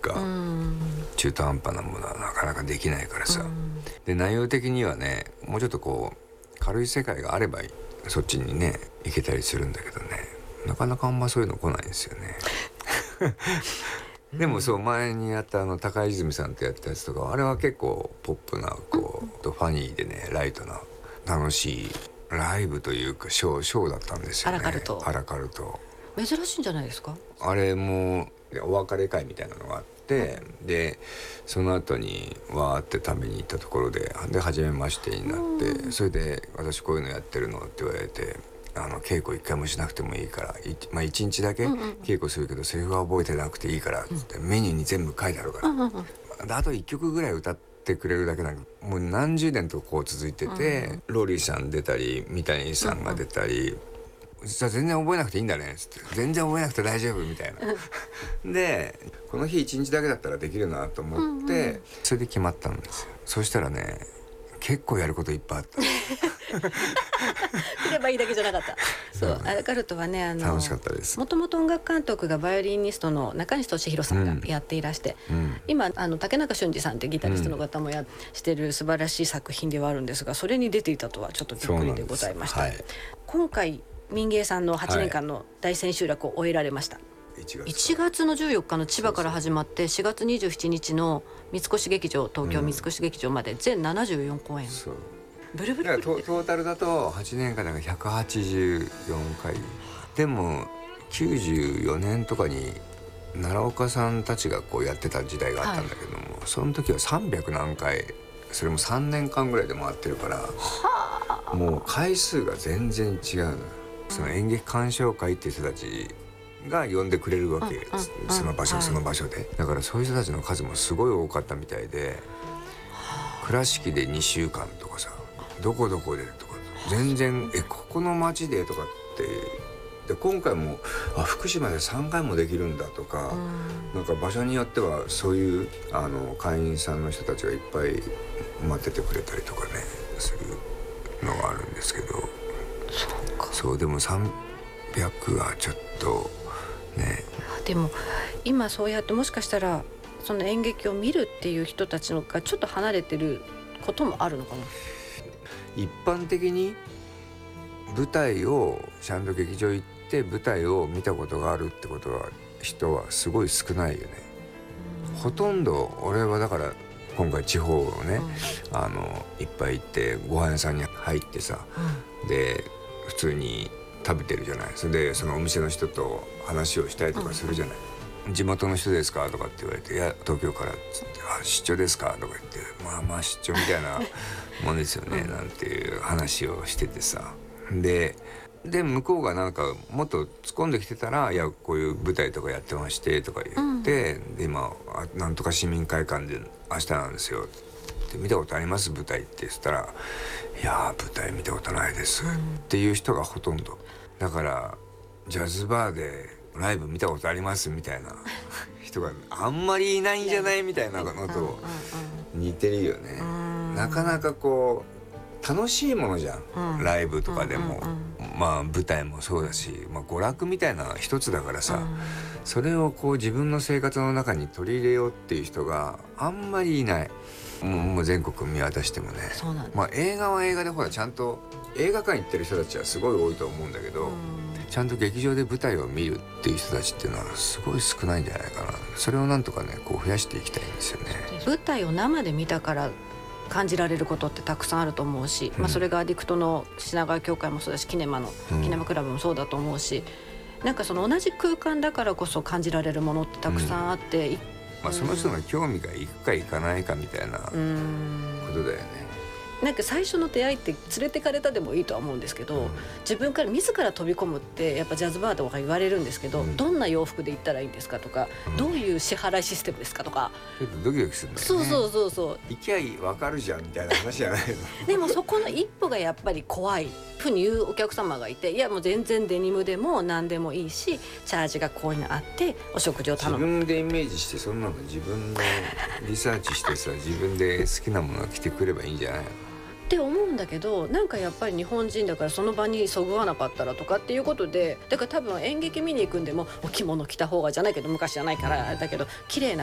か、中途半端なものはなかなかできないからさ、で内容的にはねもうちょっとこう軽い世界があればそっちにね行けたりするんだけどね、なかなかあんまそういうの来ないんですよねでもそう前にやった高井泉さんとやったやつとかあれは結構ポップなこう、ファニーでねライトな楽しいライブというかショーだったんですよね。アラカルト珍しいんじゃないですか。 あれもお別れ会みたいなのがあって、でその後にわーって食べに行ったところで初めましてになって、それで私こういうのやってるのって言われて、稽古一回もしなくてもいいから1日だけ稽古するけどセリフは覚えてなくていいからって、メニューに全部書いてあるから、あと1曲ぐらい歌ってくれるだけなんかもう何十年とこう続いてて、ローリーさん出たり三谷さんが出たり、実は全然覚えなくていいんだねっつって、全然覚えなくて大丈夫みたいなでこの日1日だけだったらできるなと思って、それで決まったんですよ。そしたらね結構やることいっぱいあった来ればいいだけじゃなかった。そうアラカルトはね楽しかったです。 もともと音楽監督がバイオリニストの中西俊弘さんがやっていらして、今竹中俊二さんってギタリストの方もしてる素晴らしい作品ではあるんですが、それに出ていたとはちょっとびっくりでございました。今回民芸さんの8年間の大千秋楽を終えられました。1月の14日の千葉から始まって4月27日の三越劇場東京三越劇場まで全74公演、ブルブルブルトータルだと8年間だから184回でも94年とかに奈良岡さんたちがこうやってた時代があったんだけども、その時は300何回それも3年間ぐらいで回ってるから、もう回数が全然違うの。その演劇鑑賞会っていう人たちが呼んでくれるわけ、その場所で、だからそういう人たちの数もすごい多かったみたいで、倉敷で2週間とかさ、どこどこでとか全然ここの町でとかって、で今回も福島で3回もできるんだとか、なんか場所によってはそういう会員さんの人たちがいっぱい待っててくれたりとかねするのがあるんですけど、そうでも300はちょっとね。 でも今そうやってもしかしたらその演劇を見るっていう人たちのがちょっと離れてることもあるのかな。 一般的に舞台をちゃんと劇場行って舞台を見たことがあるってことは人はすごい少ないよね。ほとんど俺はだから今回地方をね、いっぱい行ってご飯屋さんに入ってさ、で普通に食べてるじゃない。それでそのお店の人と話をしたりとかするじゃない、地元の人ですかとかって言われて、いや東京からっつって、出張ですかとか言って、まあ出張みたいなもんですよねなんていう話をしててさ、で向こうがなんかもっと突っ込んできてたら、いやこういう舞台とかやってましてとか言って、で今なんとか市民会館で明日なんですよって見たことあります舞台って言ったら、いや舞台見たことないですっていう人がほとんどだから、ジャズバーでライブ見たことありますみたいな人があんまりいないんじゃないみたいなのと似てるよね。なかなかこう楽しいものじゃん、ライブとかでも、舞台もそうだし、娯楽みたいな一つだからさ、それをこう自分の生活の中に取り入れようっていう人があんまりいない。もう全国見渡してもね。映画は映画でほらちゃんと映画館行ってる人たちはすごい多いと思うんだけど、ちゃんと劇場で舞台を見るっていう人たちっていうのはすごい少ないんじゃないかな。それをなんとかねこう増やしていきたいんですよね。 舞台を生で見たから感じられることってたくさんあると思うし、それがアディクトの品川協会もそうだし、キネマクラブもそうだと思うし、なんかその同じ空間だからこそ感じられるものってたくさんあって、 その人の興味がいくかいかないかみたいなことだよね。 なんか最初の出会いって連れてかれたでもいいとは思うんですけど、自分から自ら飛び込むってやっぱジャズバーとか言われるんですけど、どんな洋服で行ったらいいんですかとか、どういう支払いシステムですかとか、 ちょっとドキドキするんだよね。 そう行きゃいい分かるじゃんみたいな話じゃないのでもそこの一歩がやっぱり怖いふうに言うお客様がいて、いやもう全然デニムでも何でもいいし、チャージがこういうのあってお食事を頼む。 自分でイメージして、そんなの自分のリサーチしてさ、自分で好きなものが着てくればいいんじゃないのって思うんだけど、なんかやっぱり日本人だからその場にそぐわなかったらとかっていうことで、だから多分演劇見に行くんでもお着物着た方がじゃないけど、昔じゃないからあれだけど綺麗な